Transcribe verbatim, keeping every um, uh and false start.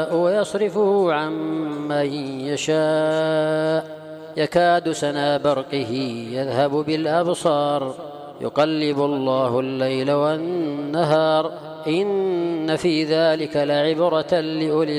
ويصرفه عن من يشاء يكاد سنا برقه يذهب بالأبصار يقلب الله الليل والنهار إن في ذلك لعبرة لأولي